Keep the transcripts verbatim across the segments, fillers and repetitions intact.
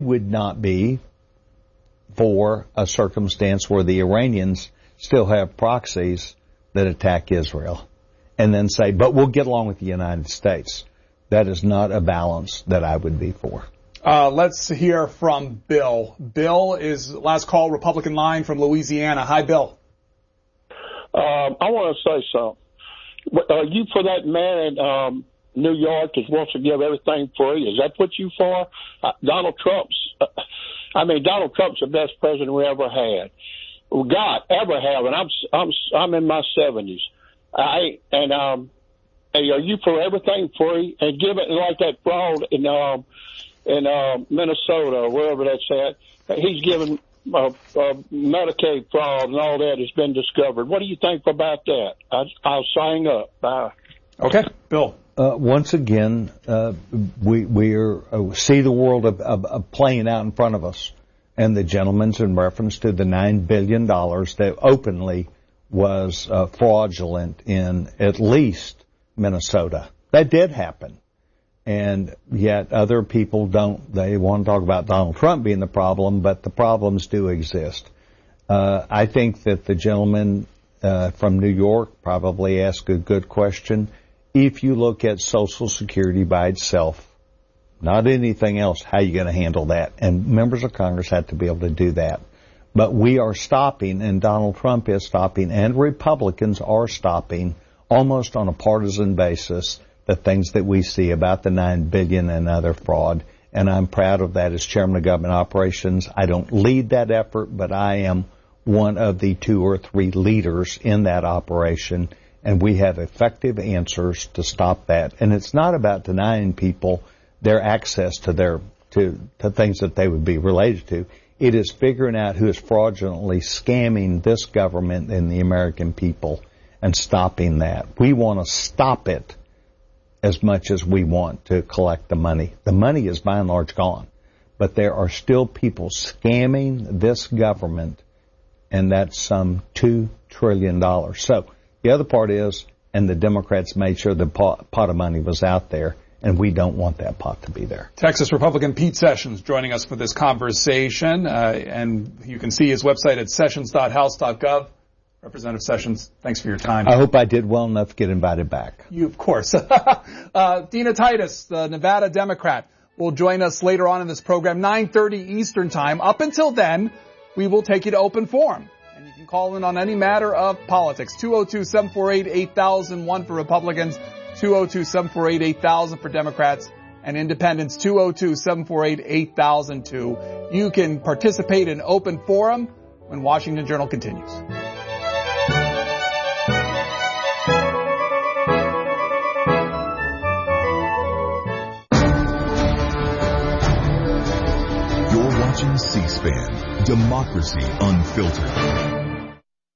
would not be for a circumstance where the Iranians still have proxies that attack Israel and then say, but we'll get along with the United States. That is not a balance that I would be for. Uh, let's hear from Bill. Bill is last call, Republican line from Louisiana. Hi, Bill. Um, I want to say something. Are you for that man in um, New York that wants to give everything free? Is that what you for? Uh, Donald Trump's, uh, I mean, Donald Trump's the best president we ever had. God, ever have, and I'm I'm I'm in my seventies. I and um, hey, are you for everything free and give it like that fraud in um in uh, Minnesota or wherever that's at? He's given uh, uh, Medicaid fraud and all that has been discovered. What do you think about that? I, I'll sign up. Bye. Okay, Bill. Uh, once again, uh, we we are, uh, see the world of, of, of playing out in front of us. And the gentleman's in reference to the nine billion dollars that openly was uh, fraudulent in at least Minnesota. That did happen. And yet other people don't, they want to talk about Donald Trump being the problem, but the problems do exist. Uh, I think that the gentleman uh, from New York probably asked a good question. If you look at Social Security by itself, not anything else, how are you going to handle that? And members of Congress have to be able to do that. But we are stopping, and Donald Trump is stopping, and Republicans are stopping almost on a partisan basis the things that we see about the nine billion dollars and other fraud. And I'm proud of that as chairman of government operations. I don't lead that effort, but I am one of the two or three leaders in that operation, and we have effective answers to stop that. And it's not about denying people their access to their to, to things that they would be related to. It is figuring out who is fraudulently scamming this government and the American people and stopping that. We want to stop it as much as we want to collect the money. The money is by and large gone, but there are still people scamming this government, and that's some two trillion dollars. So the other part is, and the Democrats made sure the pot, pot of money was out there, and we don't want that pot to be there. Texas Republican Pete Sessions joining us for this conversation, uh, and you can see his website at sessions dot house dot gov. Representative Sessions, thanks for your time. I hope I did well enough to get invited back. You, of course. uh, Dina Titus, the Nevada Democrat, will join us later on in this program, nine thirty Eastern Time. Up until then, we will take you to open forum. And you can call in on any matter of politics. two oh two, seven four eight, eight thousand one for Republicans, two oh two, seven four eight, eight thousand for Democrats, and Independents, two oh two, seven four eight, eight thousand two. You can participate in open forum when Washington Journal continues. You're watching C-SPAN, Democracy Unfiltered.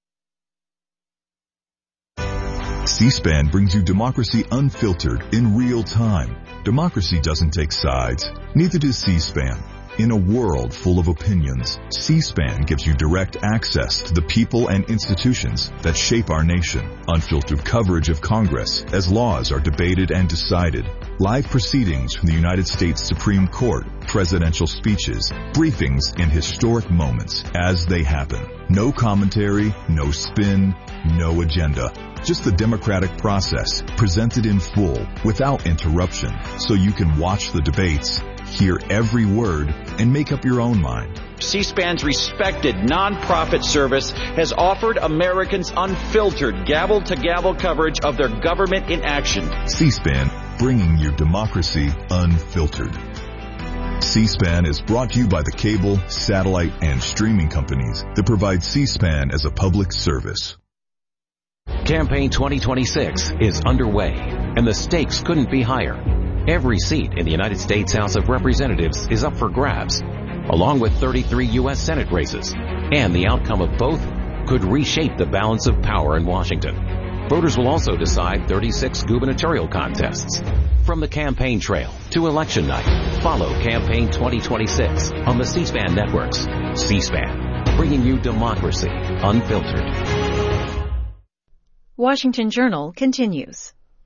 C-SPAN brings you Democracy Unfiltered in real time. Democracy doesn't take sides. Neither does C-SPAN. In a world full of opinions, C-SPAN gives you direct access to the people and institutions that shape our nation. Unfiltered coverage of Congress as laws are debated and decided. Live proceedings from the United States Supreme Court, presidential speeches, briefings in historic moments as they happen. No commentary, no spin, no agenda. Just the democratic process presented in full without interruption so you can watch the debates, hear every word, and make up your own mind. C-SPAN's respected nonprofit service has offered Americans unfiltered gavel-to-gavel coverage of their government in action. C-SPAN, bringing your democracy unfiltered. C-SPAN is brought to you by the cable, satellite, and streaming companies that provide C-SPAN as a public service. Campaign twenty twenty-six is underway, and the stakes couldn't be higher. Every seat in the United States House of Representatives is up for grabs, along with thirty-three U S Senate races, and the outcome of both could reshape the balance of power in Washington. Voters will also decide thirty-six gubernatorial contests. From the campaign trail to election night, follow Campaign twenty twenty-six on the C-SPAN networks. C-SPAN, bringing you democracy unfiltered. Washington Journal continues.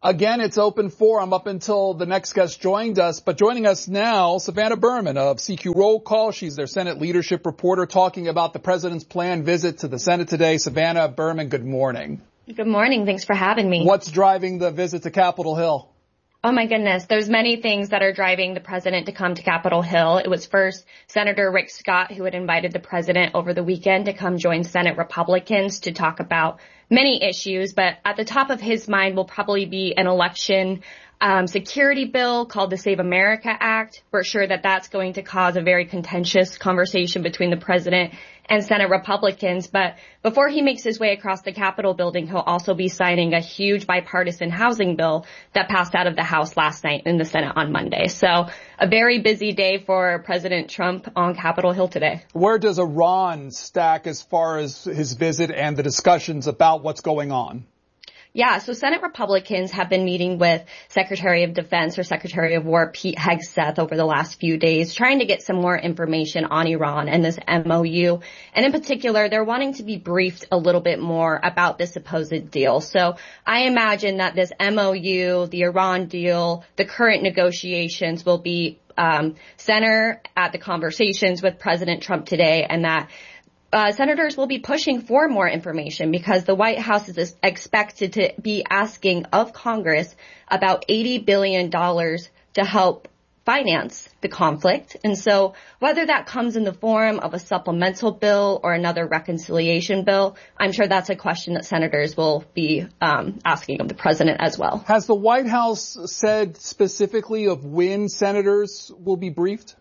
Again, it's open forum up until the next guest joined us. But joining us now, Savannah Berman of C Q Roll Call. She's their Senate leadership reporter talking about the president's planned visit to the Senate today. Savannah Berman, good morning. Good morning. Thanks for having me. What's driving the visit to Capitol Hill? Oh, my goodness. There's many things that are driving the president to come to Capitol Hill. It was first Senator Rick Scott who had invited the president over the weekend to come join Senate Republicans to talk about many issues. But at the top of his mind will probably be an election um, security bill called the Save America Act. We're sure that that's going to cause a very contentious conversation between the president and Senate Republicans. But before he makes his way across the Capitol building, he'll also be signing a huge bipartisan housing bill that passed out of the House last night in the Senate on Monday. So a very busy day for President Trump on Capitol Hill today. Where does Iran stack as far as his visit and the discussions about what's going on? Yeah, so Senate Republicans have been meeting with Secretary of Defense or Secretary of War Pete Hegseth over the last few days, trying to get some more information on Iran and this M O U. And in particular, they're wanting to be briefed a little bit more about this supposed deal. So I imagine that this M O U, the Iran deal, the current negotiations will be um, center at the conversations with President Trump today, and that Uh, senators will be pushing for more information because the White House is expected to be asking of Congress about eighty billion dollars to help finance the conflict. And so whether that comes in the form of a supplemental bill or another reconciliation bill, I'm sure that's a question that senators will be um, asking of the president as well. Has the White House said specifically of when senators will be briefed?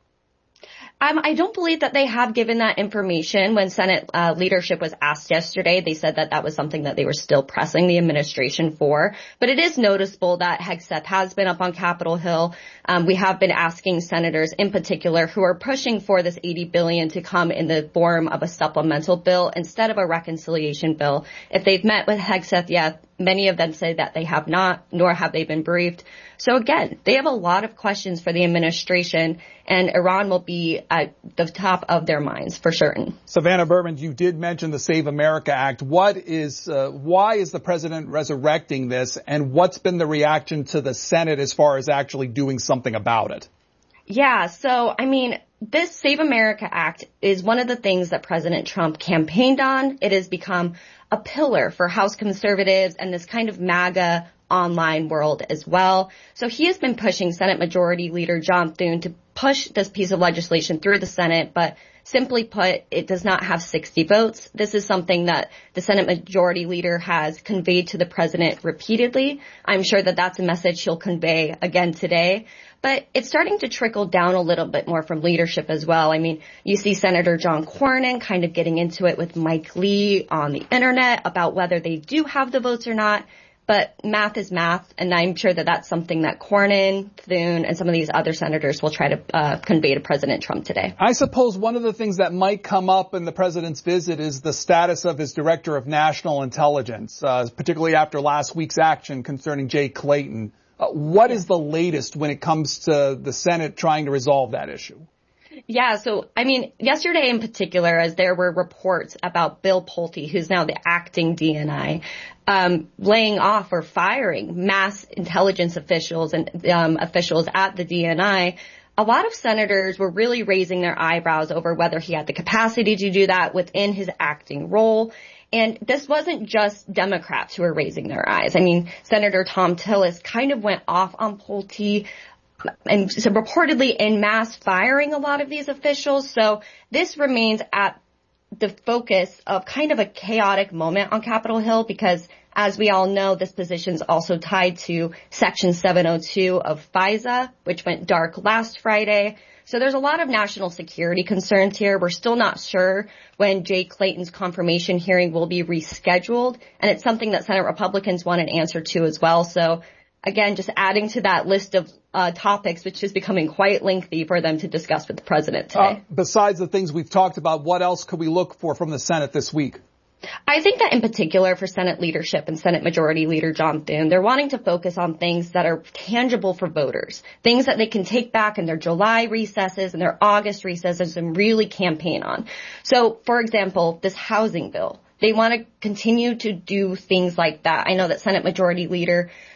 Um, I don't believe that they have given that information. When Senate uh, leadership was asked yesterday, they said that that was something that they were still pressing the administration for. But it is noticeable that Hegseth has been up on Capitol Hill. Um, we have been asking senators in particular who are pushing for this eighty billion dollars to come in the form of a supplemental bill instead of a reconciliation bill. If they've met with Hegseth yet, many of them say that they have not, nor have they been briefed. So again, they have a lot of questions for the administration, and Iran will be at the top of their minds for certain. Savannah Berman, you did mention the Save America Act. What is, uh, why is the president resurrecting this, and what's been the reaction to the Senate as far as actually doing something about it? Yeah, so, I mean, this Save America Act is one of the things that President Trump campaigned on. It has become a pillar for House conservatives and this kind of MAGA online world as well. So he has been pushing Senate Majority Leader John Thune to push this piece of legislation through the Senate, but simply put, it does not have sixty votes. This is something that the Senate Majority Leader has conveyed to the president repeatedly. I'm sure that that's a message he'll convey again today. But it's starting to trickle down a little bit more from leadership as well. I mean, you see Senator John Cornyn kind of getting into it with Mike Lee on the internet about whether they do have the votes or not. But math is math, and I'm sure that that's something that Cornyn, Thune, and some of these other senators will try to uh, convey to President Trump today. I suppose one of the things that might come up in the president's visit is the status of his director of national intelligence, uh, particularly after last week's action concerning Jay Clayton. Uh, what is the latest when it comes to the Senate trying to resolve that issue? Yeah, so, I mean, yesterday in particular, as there were reports about Bill Pulte, who's now the acting D N I, um, laying off or firing mass intelligence officials and um, officials at the D N I, a lot of senators were really raising their eyebrows over whether he had the capacity to do that within his acting role. And this wasn't just Democrats who were raising their eyes. I mean, Senator Thom Tillis kind of went off on Pulte and so reportedly en masse firing a lot of these officials. So this remains at the focus of kind of a chaotic moment on Capitol Hill because, as we all know, this position is also tied to Section seven oh two of FISA, which went dark last Friday. So there's a lot of national security concerns here. We're still not sure when Jay Clayton's confirmation hearing will be rescheduled, and it's something that Senate Republicans want an answer to as well. So again, just adding to that list of uh, topics, which is becoming quite lengthy for them to discuss with the president today. Uh, besides the things we've talked about, what else could we look for from the Senate this week? I think that in particular for Senate leadership and Senate Majority Leader John Thune, they're wanting to focus on things that are tangible for voters, things that they can take back in their July recesses and their August recesses and really campaign on. So, for example, this housing bill. They want to continue to do things like that. I know that Senate Majority Leader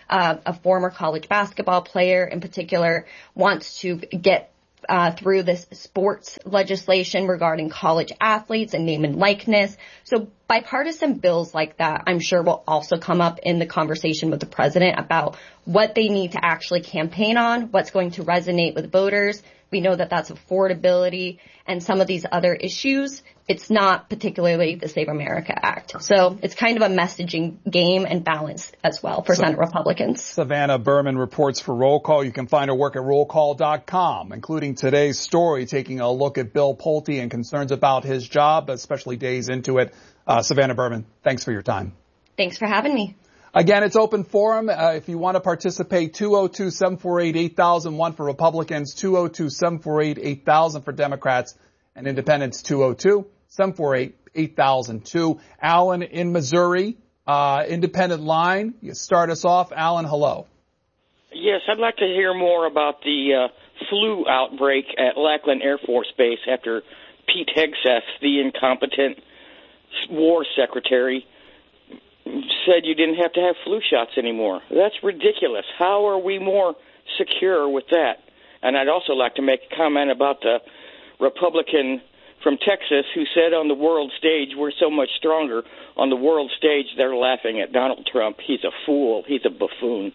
uh, a former college basketball player in particular, wants to get Uh, through this sports legislation regarding college athletes and name and likeness. So bipartisan bills like that, I'm sure, will also come up in the conversation with the president about what they need to actually campaign on, what's going to resonate with voters. We know that that's affordability and some of these other issues. It's not particularly the Save America Act. So it's kind of a messaging game and balance as well for so, Senate Republicans. Savannah Berman reports for Roll Call. You can find her work at roll call dot com, including today's story, taking a look at Bill Pulte and concerns about his job, especially days into it. Uh, Savannah Berman, thanks for your time. Thanks for having me. Again, it's open forum. Uh, if you want to participate, two oh two, seven four eight, eight thousand one for Republicans, two oh two, seven four eight, eight thousand for Democrats, and Independents, two oh two, seven four eight, eight thousand two. Alan in Missouri, uh, Independent line. You start us off. Alan, hello. Yes, I'd like to hear more about the uh, flu outbreak at Lackland Air Force Base after Pete Hegseth, the incompetent war secretary, said you didn't have to have flu shots anymore. That's ridiculous. How are we more secure with that? And I'd also like to make a comment about the Republican from Texas who said on the world stage, we're so much stronger. On the world stage, they're laughing at Donald Trump. He's a fool. He's a buffoon.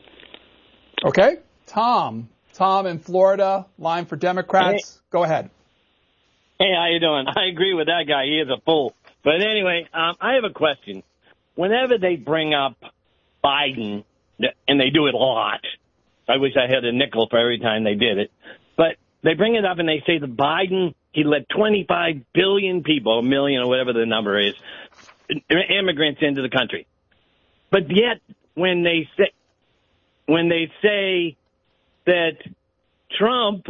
Okay. Tom. Tom in Florida, line for Democrats. Hey. Go ahead. Hey, how you doing? I agree with that guy. He is a fool. But anyway, um, I have a question. Whenever they bring up Biden, and they do it a lot, I wish I had a nickel for every time they did it, but they bring it up and they say that Biden, he let twenty-five billion people, a million or whatever the number is, immigrants into the country. But yet, when they say, when they say that Trump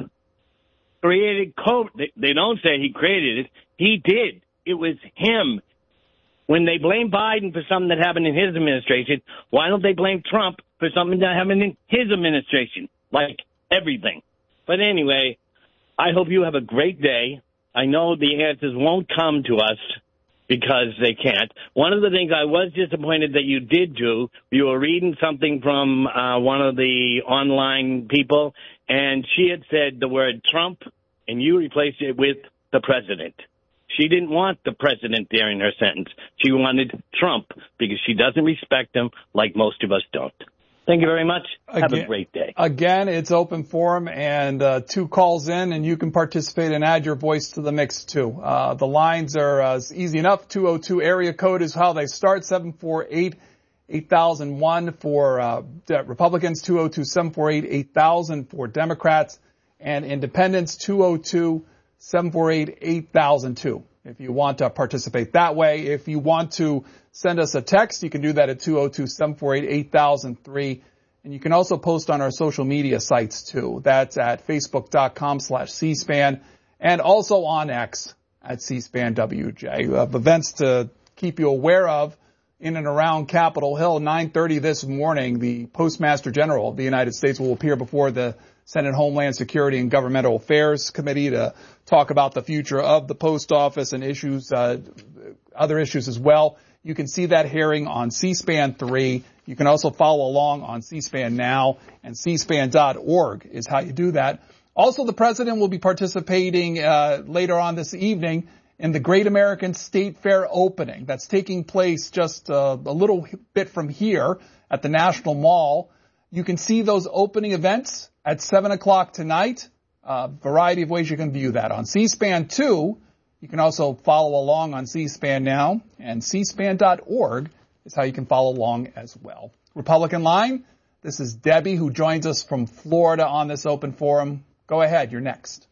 created COVID, they don't say he created it, he did. It was him. When they blame Biden for something that happened in his administration, why don't they blame Trump for something that happened in his administration? Like everything. But anyway, I hope you have a great day. I know the answers won't come to us because they can't. One of the things I was disappointed that you did do, you were reading something from uh, one of the online people, and she had said the word Trump, and you replaced it with the president. She didn't want the president there in her sentence. She wanted Trump because she doesn't respect him like most of us don't. Thank you very much. Have again, a great day. Again, it's open forum and uh, two calls in, and you can participate and add your voice to the mix, too. Uh, the lines are uh, easy enough. two oh two area code is how they start. seven four eight, eight thousand one for uh, Republicans, two oh two, seven four eight, eight thousand for Democrats, and Independents, two oh two, seven four eight, eight thousand two. If you want to participate that way. If you want to send us a text, you can do that at two oh two, seven four eight, eight thousand three. And you can also post on our social media sites, too. That's at facebook.com slash C-SPAN and also on X at C-SPAN W J. We have events to keep you aware of in and around Capitol Hill. nine thirty this morning, the Postmaster General of the United States will appear before the Senate Homeland Security and Governmental Affairs Committee to talk about the future of the post office and issues, uh, other issues as well. You can see that hearing on C-SPAN three. You can also follow along on C-SPAN Now, and C SPAN dot org is how you do that. Also, the president will be participating uh, later on this evening in the Great American State Fair opening. That's taking place just uh, a little bit from here at the National Mall. You can see those opening events at seven o'clock tonight. A uh, variety of ways you can view that. On C-SPAN two, you can also follow along on C-SPAN Now, and C SPAN dot org is how you can follow along as well. Republican line, this is Debbie, who joins us from Florida on this open forum. Go ahead, you're next.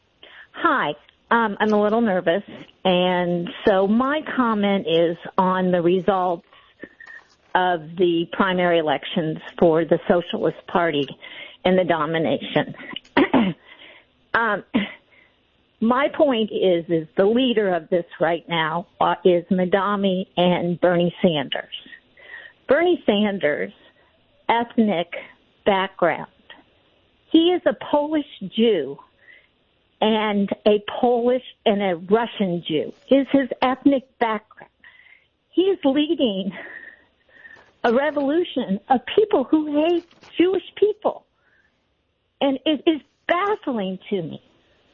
Hi. Um, I'm a little nervous, and so my comment is on the results of the primary elections for the Socialist Party and the domination. um, my point is, is the leader of this right now uh, is Madami and Bernie Sanders. Bernie Sanders, ethnic background. He is a Polish Jew and a Polish and a Russian Jew is his ethnic background. He is leading a revolution of people who hate Jewish people. And it is baffling to me.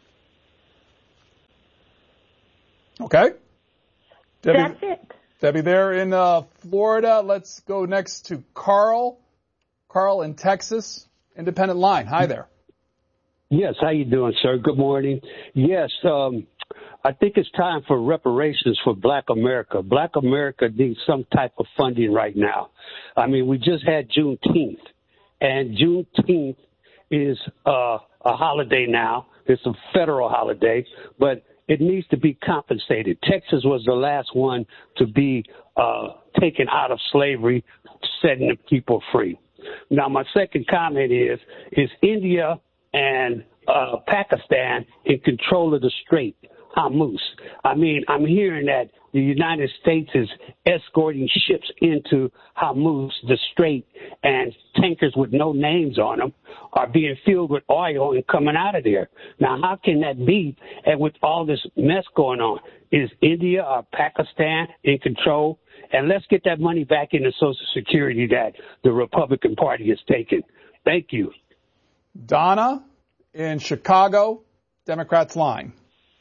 Okay. Debbie, That's it. Debbie, there in uh, Florida. Let's go next to Carl. Carl in Texas, Independent Line. Hi there. Yes, how you doing, sir? Good morning. Yes, um, I think it's time for reparations for Black America. Black America needs some type of funding right now. I mean, we just had Juneteenth, and Juneteenth is uh, a holiday now. It's a federal holiday, but it needs to be compensated. Texas was the last one to be uh, taken out of slavery, setting the people free. Now, my second comment is, is India and uh, Pakistan in control of the Strait, Hormuz. I mean, I'm hearing that the United States is escorting ships into Hormuz, the Strait, and tankers with no names on them are being filled with oil and coming out of there. Now, how can that be? And with all this mess going on, is India or Pakistan in control? And let's get that money back into Social Security that the Republican Party has taken. Thank you. Donna in Chicago, Democrats Line.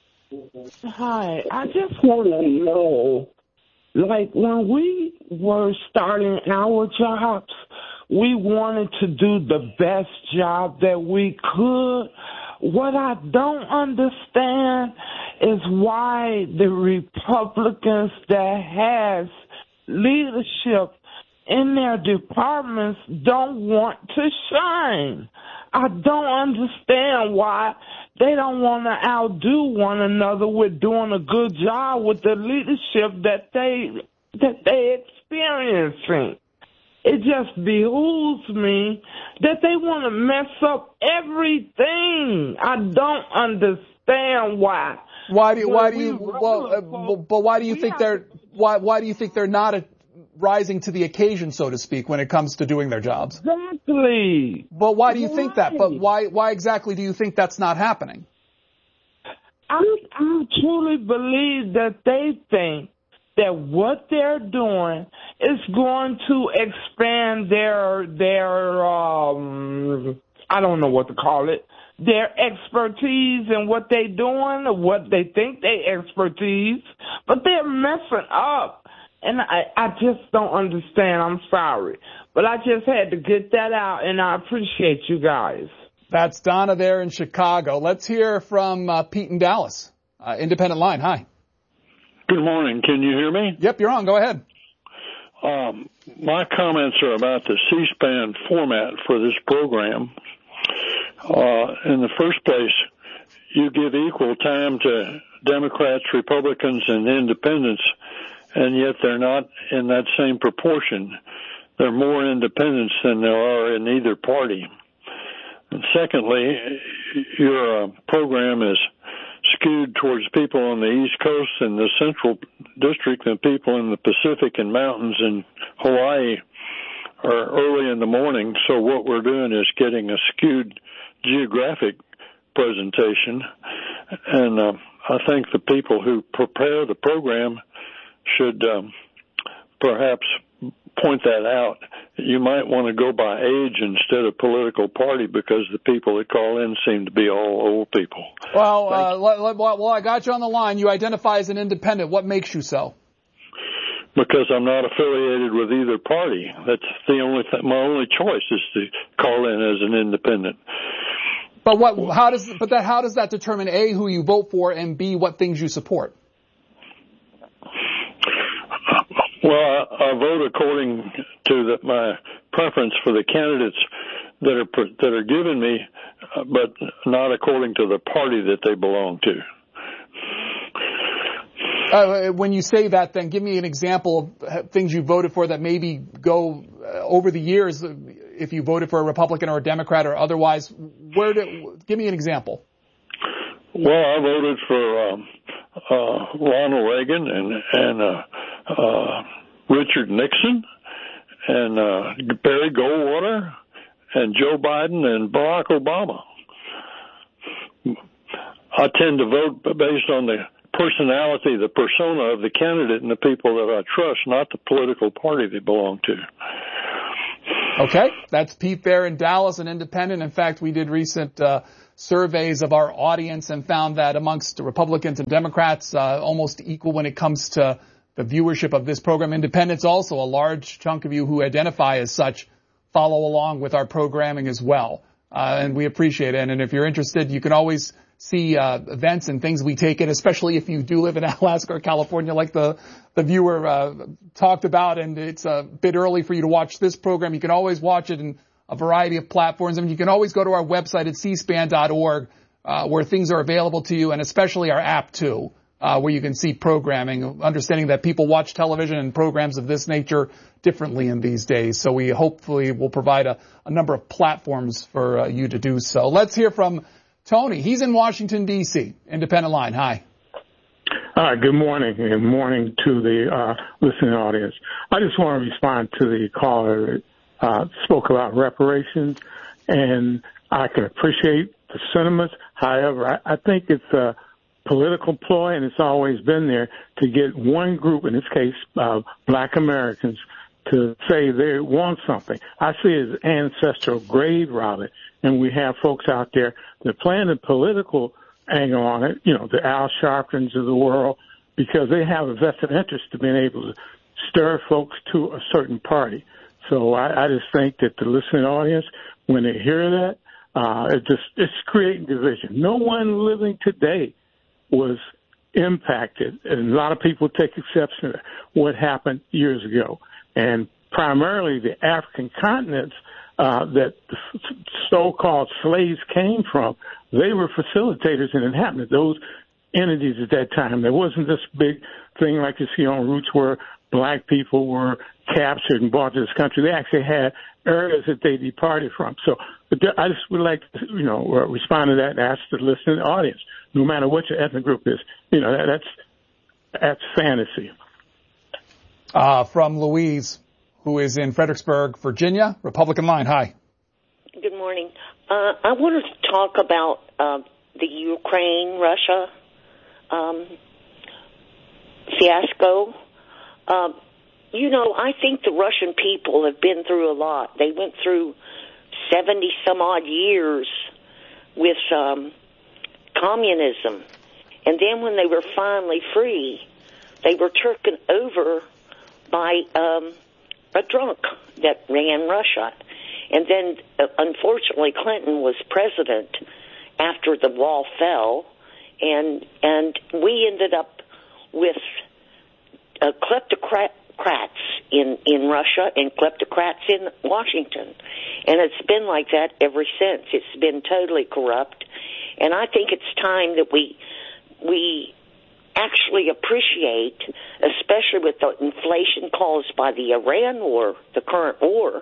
Hi, I just want to know, like when we were starting our jobs, we wanted to do the best job that we could. What I don't understand is why the Republicans that has leadership in their departments don't want to shine. I don't understand why they don't want to outdo one another with doing a good job with the leadership that they that they experiencing. It just behooves me that they want to mess up everything. I don't understand why. Why do why do you well, uh, but why do you think they're why why do you think they're not a, rising to the occasion, so to speak, when it comes to doing their jobs? Exactly. But why do you think that? But why why exactly do you think that's not happening? I I truly believe that they think that what they're doing is going to expand their their um I don't know what to call it. Their expertise in what they're doing or what they think they expertise, but they're messing up. And I, I just don't understand. I'm sorry. But I just had to get that out, and I appreciate you guys. That's Donna there in Chicago. Let's hear from uh, Pete in Dallas. Uh, Independent Line, hi. Good morning. Can you hear me? Yep, you're on. Go ahead. Um, my comments are about the C-SPAN format for this program. Uh, in the first place, you give equal time to Democrats, Republicans, and independents, and yet they're not in that same proportion. There are more independents than there are in either party. And secondly, your uh, program is skewed towards people on the East Coast and the Central District, and people in the Pacific and mountains in Hawaii are early in the morning. So what we're doing is getting a skewed geographic presentation. And uh, I think the people who prepare the program should um, perhaps point that out. You might want to go by age instead of political party, because the people that call in seem to be all old people. Well, uh, well, I got you on the line. You identify as an independent. What makes you so? Because I'm not affiliated with either party. That's the only th- my only choice is to call in as an independent. But what? How does? But that? How does that determine A, who you vote for, and B, what things you support? Well, I, I vote according to the, my preference for the candidates that are that are given me, uh, but not according to the party that they belong to. Uh, when you say that, then give me an example of things you voted for that maybe go uh, over the years. If you voted for a Republican or a Democrat or otherwise, where did? Give me an example. Well, I voted for um, uh, Ronald Reagan and and uh, uh, Richard Nixon and uh, Barry Goldwater and Joe Biden and Barack Obama. I tend to vote based on the personality, the persona of the candidate and the people that I trust, not the political party they belong to. Okay, that's Pete Fair in Dallas, an independent. In fact, we did recent uh, surveys of our audience and found that amongst Republicans and Democrats, uh, almost equal when it comes to the viewership of this program. Independents also, a large chunk of you who identify as such, follow along with our programming as well. Uh, and we appreciate it. And if you're interested, you can always see uh, events and things we take in, especially if you do live in Alaska or California, like the the viewer uh, talked about, and it's a bit early for you to watch this program. You can always watch it in a variety of platforms. I mean, you can always go to our website at c span dot org, uh, where things are available to you, and especially our app, too, uh, where you can see programming, understanding that people watch television and programs of this nature differently in these days. So we hopefully will provide a, a number of platforms for uh, you to do so. Let's hear from Tony. He's in Washington, D C Independent Line. Hi. Hi, good morning, and morning to the uh, listening audience. I just want to respond to the caller that uh, spoke about reparations, and I can appreciate the sentiments. However, I, I think it's a political ploy, and it's always been there, to get one group, in this case, uh, black Americans, to say they want something. I see it as ancestral grave robbing, and we have folks out there that are playing the political angle on it, you know, the Al Sharptons of the world, because they have a vested interest in being able to stir folks to a certain party. So I, I just think that the listening audience, when they hear that, uh, it just, it's creating division. No one living today was impacted, and a lot of people take exception to what happened years ago. And primarily the African continents uh, that the so-called slaves came from, they were facilitators and inhabitants, those entities at that time. There wasn't this big thing like you see on Roots where black people were captured and brought to this country. They actually had areas that they departed from. So I just would like to, you know, respond to that and ask the listening audience, no matter what your ethnic group is, you know, that, that's that's fantasy. Uh, from Louise, who is in Fredericksburg, Virginia, Republican Line. Hi. Good morning. Uh, I wanted to talk about uh, the Ukraine-Russia um, fiasco. Uh, you know, I think the Russian people have been through a lot. They went through seventy some odd years with um, communism. And then when they were finally free, they were taken over by um, a drunk that ran Russia. And then, uh, unfortunately, Clinton was president after the wall fell, and and we ended up with uh, kleptocrats in, in Russia and kleptocrats in Washington. And it's been like that ever since. It's been totally corrupt. And I think it's time that we we actually appreciate, especially with the inflation caused by the Iran war, the current war,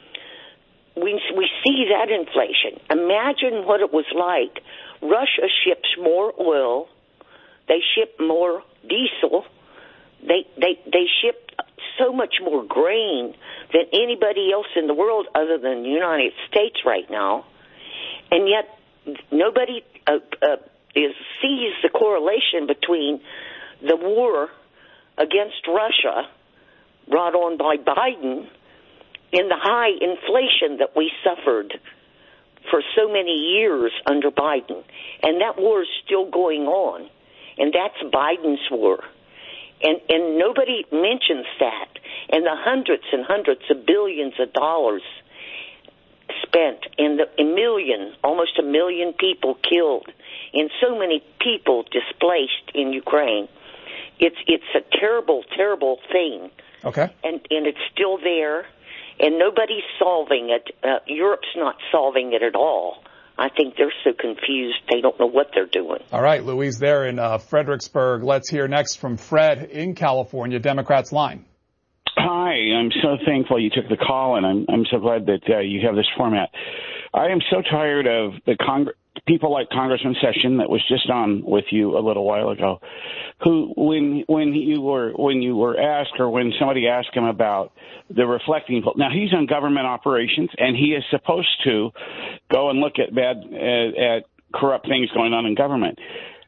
we we see that inflation. Imagine what it was like. Russia ships more oil. They ship more diesel. They they they ship so much more grain than anybody else in the world other than the United States right now. And yet nobody uh, uh, is, sees the correlation between the war against Russia brought on by Biden in the high inflation that we suffered for so many years under Biden. And that war is still going on. And that's Biden's war. And and nobody mentions that. And the hundreds and hundreds of billions of dollars spent, and the, a million, almost a million people killed, and so many people displaced in Ukraine. It's it's a terrible, terrible thing. Okay. And and it's still there. And nobody's solving it. Uh, Europe's not solving it at all. I think they're so confused they don't know what they're doing. All right, Louise, there in uh, Fredericksburg. Let's hear next from Fred in California, Democrats Line. Hi, I'm so thankful you took the call, and I'm I'm so glad that uh, you have this format. I am so tired of the Cong- people like Congressman Session that was just on with you a little while ago, who when when you were when you were asked or when somebody asked him about the reflecting poll. Now he's on government operations, and he is supposed to go and look at bad at, at corrupt things going on in government.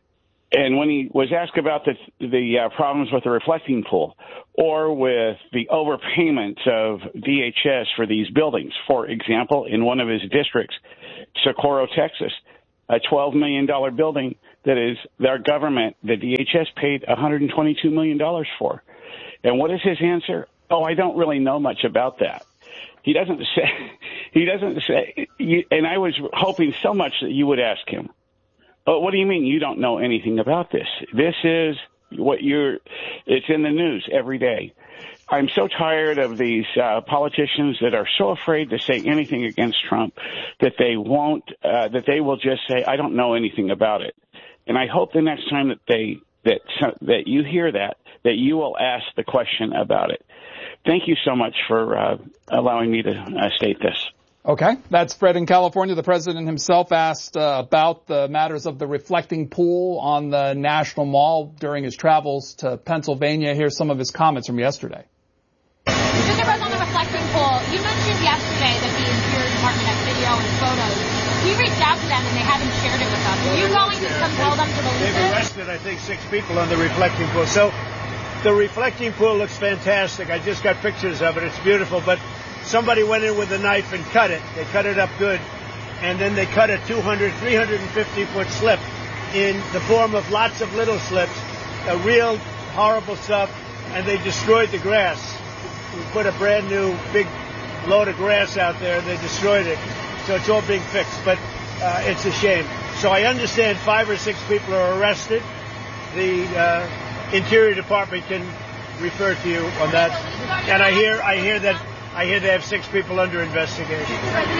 and when he was asked about the the uh, problems with the reflecting pool or with the overpayments of D H S for these buildings, for example, in one of his districts, Socorro, Texas, a twelve million dollars building that is their government, the D H S paid one hundred twenty-two million dollars for. And what is his answer? Oh, I don't really know much about that. He doesn't say, he doesn't say, you, and I was hoping so much that you would ask him, oh, what do you mean you don't know anything about this? This is what you're, it's in the news every day. I'm so tired of these uh, politicians that are so afraid to say anything against Trump that they won't, uh, that they will just say, I don't know anything about it. And I hope the next time that they, that, that you hear that, that you will ask the question about it. Thank you so much for uh, allowing me to uh, state this. Okay. That's Fred in California. The president himself asked uh, about the matters of the reflecting pool on the National Mall during his travels to Pennsylvania. Here's some of his comments from yesterday. Mister President, on the reflecting pool, you mentioned yesterday that the Interior Department has video and photos. We reached out to them and they haven't shared it with us. Are you going to compel them to release it? They've arrested, I think, six people on the reflecting pool. So the reflecting pool looks fantastic. I just got pictures of it. It's beautiful. But somebody went in with a knife and cut it. They cut it up good. And then they cut a two hundred, three hundred fifty foot slip in the form of lots of little slips, a real horrible stuff, and they destroyed the grass. We put a brand new big load of grass out there, and they destroyed it. So it's all being fixed, but uh, it's a shame. So I understand five or six people are arrested. The uh, Interior Department can refer to you on that. And I hear, I hear that, I hear they have six people under investigation.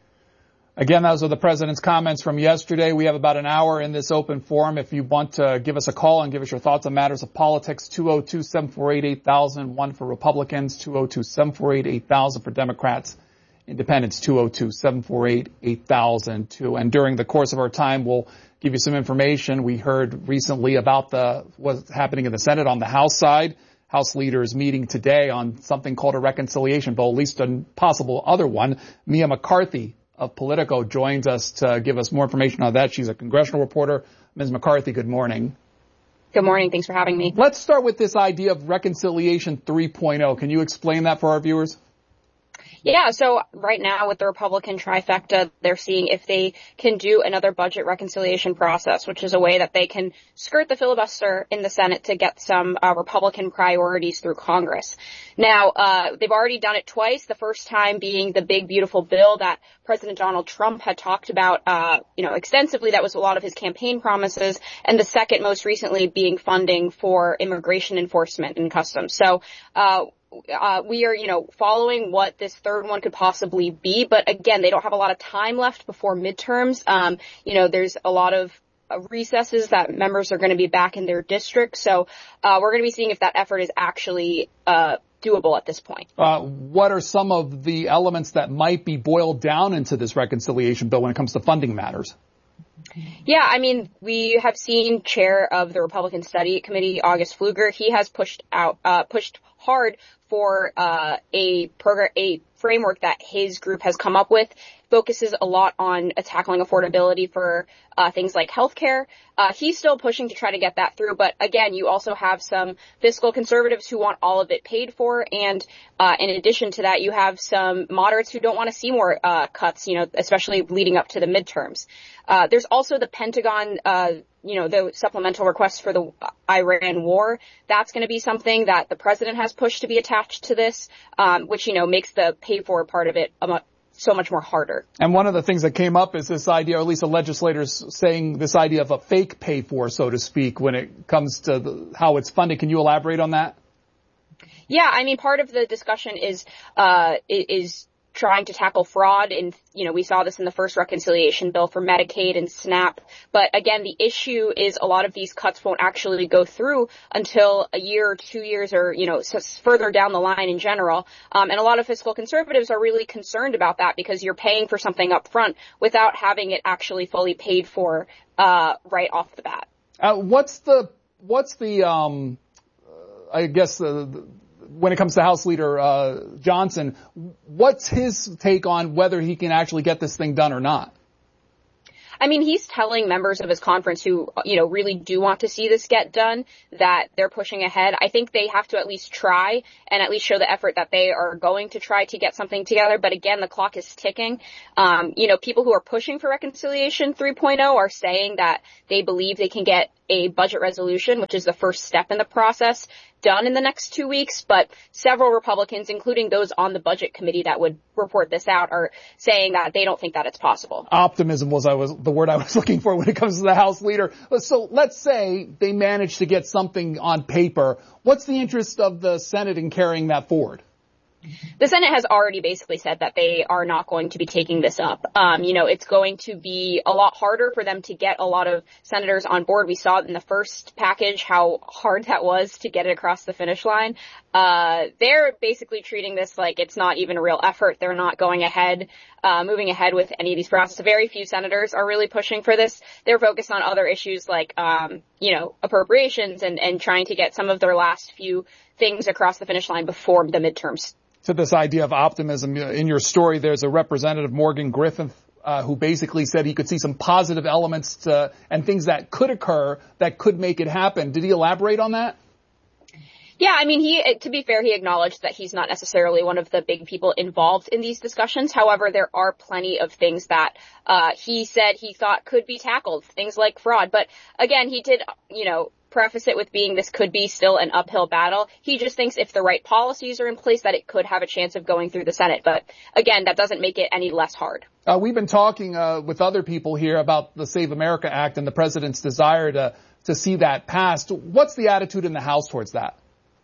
Again, those are the president's comments from yesterday. We have about an hour in this open forum. If you want to give us a call and give us your thoughts on matters of politics, two oh two, seven four eight, eight thousand, one for Republicans, two oh two, seven four eight, eight thousand for Democrats. Independents, two oh two, seven four eight, eight thousand two. And during the course of our time, we'll give you some information. We heard recently about the what's happening in the Senate on the House side. House leaders meeting today on something called a reconciliation bill, at least a possible other one. Mia McCarthy of Politico joins us to give us more information on that. She's a congressional reporter. Miz McCarthy, good morning. Good morning. Thanks for having me. Let's start with this idea of reconciliation three point oh. Can you explain that for our viewers? Yeah, so right now with the Republican trifecta, they're seeing if they can do another budget reconciliation process, which is a way that they can skirt the filibuster in the Senate to get some uh, Republican priorities through Congress. Now, uh, they've already done it twice, the first time being the big, beautiful bill that President Donald Trump had talked about, uh, you know, extensively. That was a lot of his campaign promises. And the second most recently being funding for immigration enforcement and customs. So, uh, Uh, we are, you know, following what this third one could possibly be. But again, they don't have a lot of time left before midterms. Um, you know, there's a lot of uh, recesses that members are going to be back in their district. So uh, we're going to be seeing if that effort is actually uh, doable at this point. Uh, what are some of the elements that might be boiled down into this reconciliation bill when it comes to funding matters? Yeah, I mean, we have seen Chair of the Republican Study Committee, August Pfluger. He has pushed out, uh, pushed hard for uh, a program, a framework that his group has come up with. Focuses a lot on uh, tackling affordability for uh, things like healthcare. Uh, he's still pushing to try to get that through, but again, you also have some fiscal conservatives who want all of it paid for, and uh, in addition to that, you have some moderates who don't want to see more uh, cuts, you know, especially leading up to the midterms. Uh, there's also the Pentagon, uh, you know, the supplemental request for the Iran war. That's going to be something that the president has pushed to be attached to this, um, which, you know, makes the pay for part of it a so much more harder. And one of the things that came up is this idea, or at least the legislators saying this idea of a fake pay for, so to speak, when it comes to the, how it's funded. Can you elaborate on that? Yeah, I mean, part of the discussion is, uh, is trying to tackle fraud. And, you know, we saw this in the first reconciliation bill for Medicaid and SNAP. But again, the issue is a lot of these cuts won't actually go through until a year or two years or, you know, further down the line in general. Um, and a lot of fiscal conservatives are really concerned about that because you're paying for something up front without having it actually fully paid for, uh, right off the bat. Uh, what's the, what's the, um, I guess the, the when it comes to House Leader uh, Johnson, what's his take on whether he can actually get this thing done or not? I mean, he's telling members of his conference who, you know, really do want to see this get done that they're pushing ahead. I think they have to at least try and at least show the effort that they are going to try to get something together. But again, the clock is ticking. Um, you know, people who are pushing for Reconciliation three point oh are saying that they believe they can get a budget resolution, which is the first step in the process, done in the next two weeks. But several Republicans, including those on the budget committee that would report this out, are saying that they don't think that it's possible. Optimism was I was the word I was looking for when it comes to the House leader. So let's say they manage to get something on paper. What's the interest of the Senate in carrying that forward? The Senate has already basically said that they are not going to be taking this up. Um, you know, it's going to be a lot harder for them to get a lot of senators on board. We saw in the first package how hard that was to get it across the finish line. Uh, they're basically treating this like it's not even a real effort. They're not going ahead, uh, moving ahead with any of these processes. Very few senators are really pushing for this. They're focused on other issues like, um, you know, appropriations and, and trying to get some of their last few things across the finish line before the midterms. To this idea of optimism, in your story, there's a representative, Morgan Griffith, uh, who basically said he could see some positive elements to, and things that could occur that could make it happen. Did he elaborate on that? Yeah, I mean, he, to be fair, he acknowledged that he's not necessarily one of the big people involved in these discussions. However, there are plenty of things that, uh, he said he thought could be tackled, things like fraud. But again, he did, you know, preface it with being this could be still an uphill battle. He just thinks if the right policies are in place that it could have a chance of going through the Senate. But again, that doesn't make it any less hard. Uh, we've been talking uh, with other people here about the Save America Act and the president's desire to to see that passed. What's the attitude in the House towards that?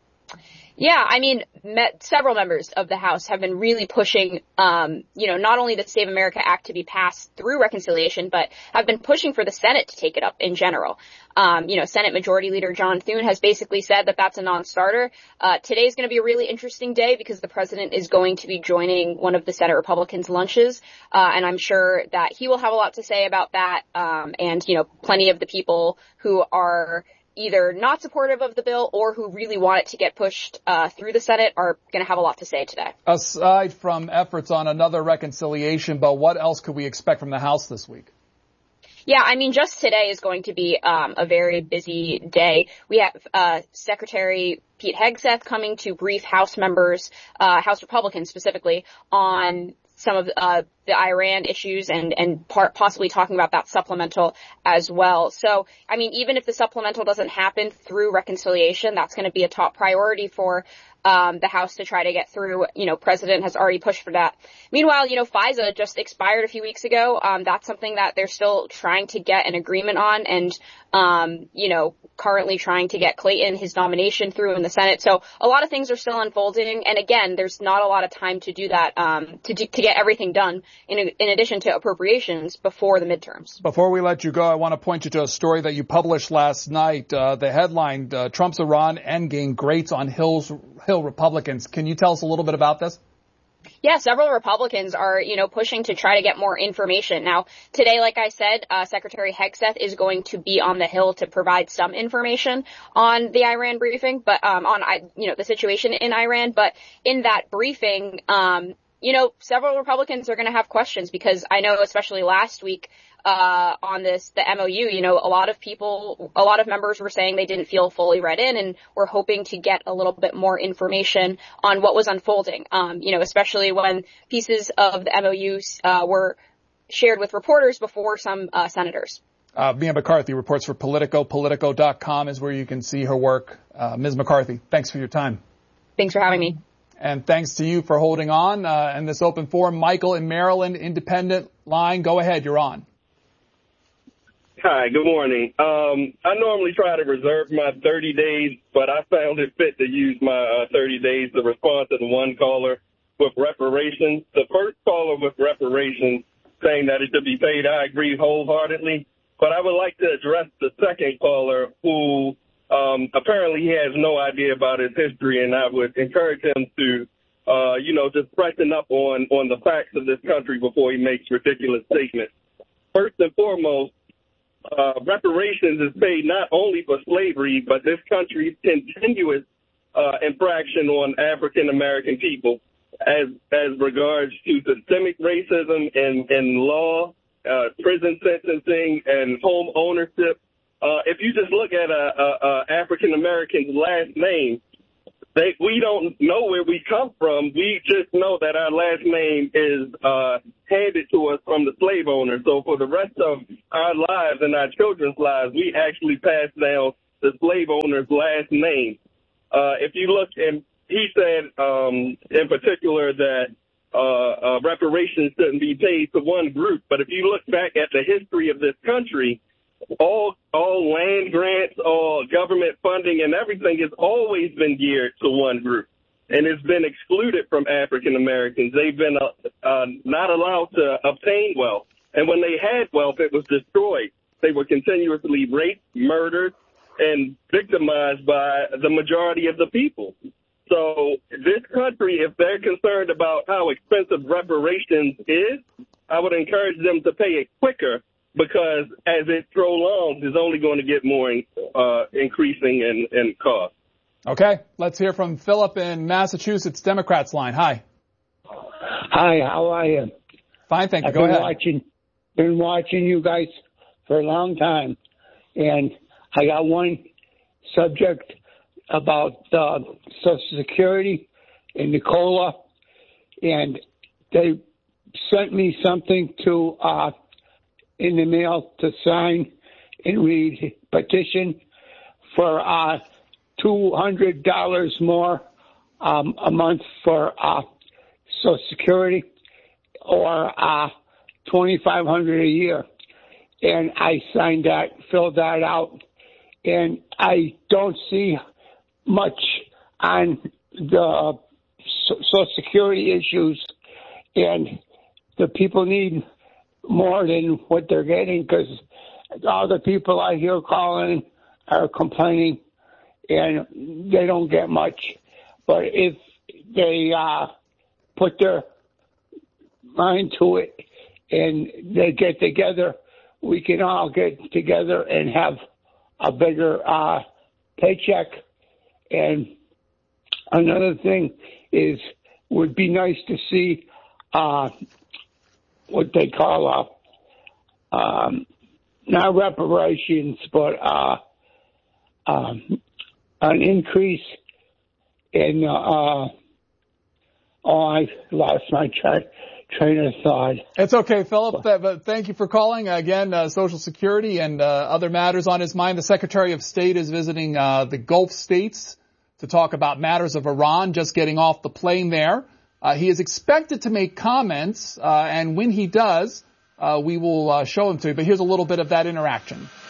Yeah, I mean, met, several members of the House have been really pushing, um, you know, not only the Save America Act to be passed through reconciliation, but have been pushing for the Senate to take it up in general. Um, you know, Senate Majority Leader John Thune has basically said that that's a non-starter. Uh, today's going to be a really interesting day because the president is going to be joining one of the Senate Republicans' lunches, uh, and I'm sure that he will have a lot to say about that. Um, and, you know, plenty of the people who are either not supportive of the bill or who really want it to get pushed uh, through the Senate are going to have a lot to say today. Aside from efforts on another reconciliation bill, what else could we expect from the House this week? Yeah, I mean, just today is going to be um, a very busy day. We have uh, Secretary Pete Hegseth coming to brief House members, uh, House Republicans specifically, on some of uh, the Iran issues and, and part, possibly talking about that supplemental as well. So, I mean, even if the supplemental doesn't happen through reconciliation, that's going to be a top priority for um, the House to try to get through. You know, President has already pushed for that. Meanwhile, you know, FISA just expired a few weeks ago. Um, that's something that they're still trying to get an agreement on and, um, you know, currently trying to get Clayton his nomination through in the Senate. So a lot of things are still unfolding. And again, there's not a lot of time to do that, um, to do, to get everything done in, in addition to appropriations before the midterms. Before we let you go, I want to point you to a story that you published last night. Uh, the headline, uh, Trump's Iran endgame grates on Hill's, Hill Republicans. Can you tell us a little bit about this? Yeah, several Republicans are, you know, pushing to try to get more information. Now, today, like I said, uh, Secretary Hegseth is going to be on the Hill to provide some information on the Iran briefing, but, um, on, you know, the situation in Iran. But in that briefing, um, you know, several Republicans are going to have questions because I know, especially last week, uh, on this, the M O U, you know, a lot of people, a lot of members were saying they didn't feel fully read in and were hoping to get a little bit more information on what was unfolding. Um, you know, especially when pieces of the M O U, uh, were shared with reporters before some, uh, senators. Uh, Mia McCarthy reports for Politico. Politico dot com is where you can see her work. Uh, Miz McCarthy, thanks for your time. Thanks for having me. And thanks to you for holding on, uh, in this open forum. Michael in Maryland, independent line. Go ahead. You're on. Hi, good morning. Um, I normally try to reserve my thirty days, but I found it fit to use my uh, thirty days to respond to the one caller with reparations. The first caller with reparations saying that it should be paid, I agree wholeheartedly. But I would like to address the second caller who um, apparently he has no idea about his history, and I would encourage him to, uh, you know, just freshen up on, on the facts of this country before he makes ridiculous statements. First and foremost, Uh, reparations is paid not only for slavery, but this country's continuous uh, infraction on African American people as as regards to systemic racism in, in law uh, prison sentencing and home ownership. Uh, if you just look at a, a, a African American's last name, they, we don't know where we come from. We just know that our last name is uh, handed to us from the slave owner. So for the rest of our lives and our children's lives, we actually pass down the slave owner's last name. Uh, if you look, and he said um, in particular that uh, uh, reparations shouldn't be paid to one group. But if you look back at the history of this country, all all land grants, all government funding and everything has always been geared to one group. And it's been excluded from African Americans. They've been uh, uh, not allowed to obtain wealth. And when they had wealth, it was destroyed. They were continuously raped, murdered, and victimized by the majority of the people. So this country, if they're concerned about how expensive reparations is, I would encourage them to pay it quicker, because as it prolongs, it's only going to get more uh, increasing in, in cost. Okay, let's hear from Philip in Massachusetts, Democrats line. Hi. Hi, how are you? Fine, thank you. I've Go been ahead. Watching, been watching you guys for a long time, and I got one subject about uh, Social Security and Nicola, and they sent me something to uh, in the mail to sign and read petition for uh, two hundred dollars more um, a month for uh, Social Security, or uh, twenty-five hundred dollars a year. And I signed that, filled that out, and I don't see much on the Social Security issues, and the people need more than what they're getting, because all the people I hear calling are complaining, and they don't get much. But if they uh, put their mind to it and they get together, we can all get together and have a bigger uh, paycheck. And another thing is, would be nice to see uh, what they call a, um, not reparations, but uh, um, an increase in, uh, oh, I lost my tra- train of thought. It's okay, Philip, but thank you for calling. Again, uh, Social Security and uh, other matters on his mind. The Secretary of State is visiting uh, the Gulf states to talk about matters of Iran, just getting off the plane there. Uh, he is expected to make comments, uh, and when he does, uh, we will uh, show him to you. But here's a little bit of that interaction.